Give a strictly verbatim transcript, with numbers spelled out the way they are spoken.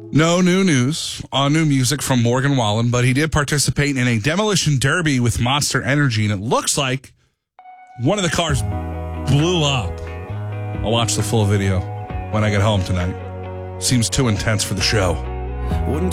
No new news on new music from Morgan Wallen, but he did participate in a demolition derby with Monster Energy, and it looks like one of the cars blew up. I'll watch the full video when I get home tonight. Seems too intense for the show. Wouldn't